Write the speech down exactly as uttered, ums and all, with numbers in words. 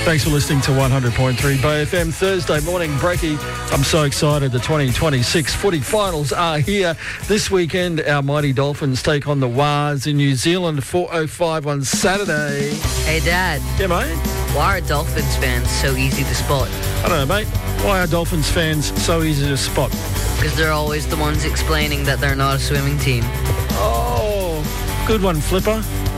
Thanks for listening to one hundred point three Bay F M. Thursday morning, Breaky. I'm so excited. The twenty twenty-six footy finals are here. This weekend, our mighty Dolphins take on the Wars in New Zealand, four oh five on Saturday. Hey, Dad. Yeah, mate? Why are Dolphins fans so easy to spot? I don't know, mate. Why are Dolphins fans so easy to spot? Because they're always the ones explaining that they're not a swimming team. Oh, good one, Flipper.